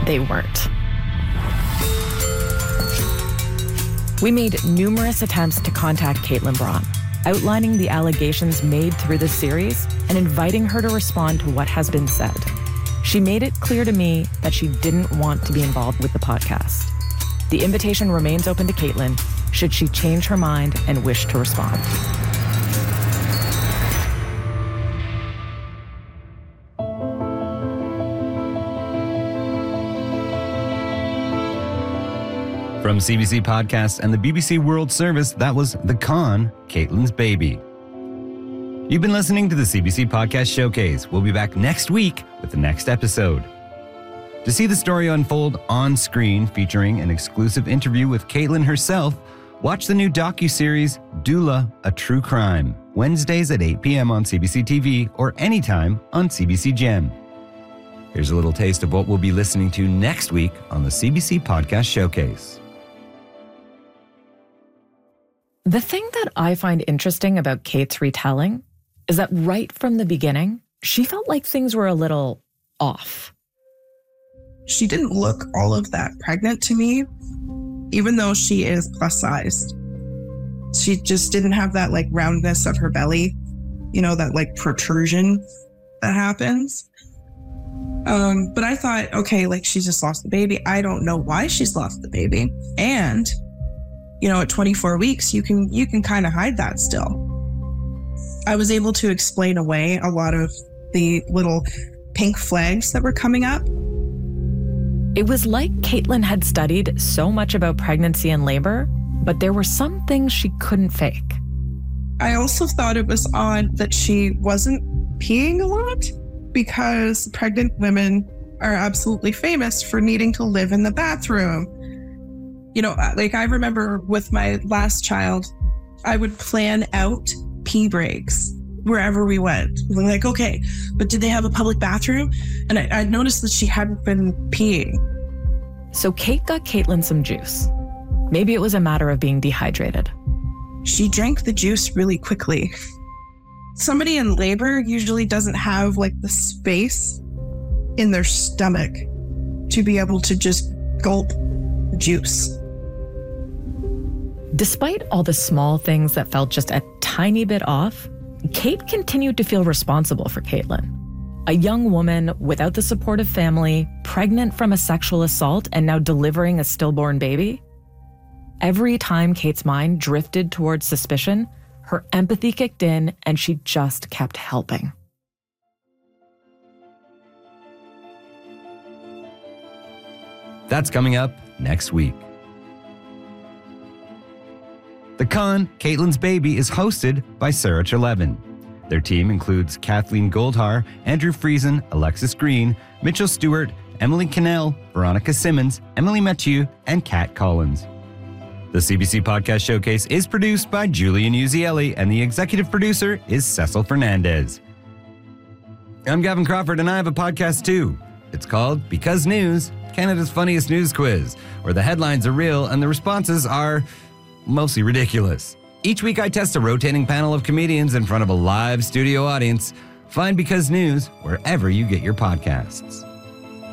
they weren't. We made numerous attempts to contact Caitlin Braun, outlining the allegations made through the series and inviting her to respond to what has been said. She made it clear to me that she didn't want to be involved with the podcast. The invitation remains open to Caitlin should she change her mind and wish to respond. From CBC Podcasts and the BBC World Service, that was The Con, Caitlin's Baby. You've been listening to the CBC Podcast Showcase. We'll be back next week with the next episode. To see the story unfold on screen, featuring an exclusive interview with Caitlin herself, watch the new docuseries Doula, A True Crime, Wednesdays at 8 p.m. on CBC TV or anytime on CBC Gem. Here's a little taste of what we'll be listening to next week on the CBC Podcast Showcase. The thing that I find interesting about Kate's retelling is that right from the beginning, she felt like things were a little off. She didn't look all of that pregnant to me, even though she is plus sized. She just didn't have that like roundness of her belly, you know, that like protrusion that happens. But I thought, okay, like she just lost the baby. I don't know why she's lost the baby. And, you know, at 24 weeks, you can kind of hide that still. I was able to explain away a lot of the little pink flags that were coming up. It was like Caitlin had studied so much about pregnancy and labor, but there were some things she couldn't fake. I also thought it was odd that she wasn't peeing a lot, because pregnant women are absolutely famous for needing to live in the bathroom. You know, like I remember with my last child, I would plan out pee breaks wherever we went. We're like, okay, but did they have a public bathroom? And I noticed that she hadn't been peeing. So Kate got Caitlin some juice. Maybe it was a matter of being dehydrated. She drank the juice really quickly. Somebody in labor usually doesn't have like the space in their stomach to be able to just gulp juice. Despite all the small things that felt just a tiny bit off, Kate continued to feel responsible for Caitlin. A young woman without the support of family, pregnant from a sexual assault, and now delivering a stillborn baby. Every time Kate's mind drifted towards suspicion, her empathy kicked in and she just kept helping. That's coming up next week. The Con, Caitlin's Baby is hosted by Sarah Trelevin. Their team includes Kathleen Goldhar, Andrew Friesen, Alexis Green, Mitchell Stewart, Emily Cannell, Veronica Simmons, Emily Mathieu, and Kat Collins. The CBC Podcast Showcase is produced by Julian Uzielli, and the executive producer is Cecil Fernandez. I'm Gavin Crawford, and I have a podcast too. It's called Because News, Canada's funniest news quiz, where the headlines are real and the responses are mostly ridiculous. Each week I test a rotating panel of comedians in front of a live studio audience. Find Because News wherever you get your podcasts.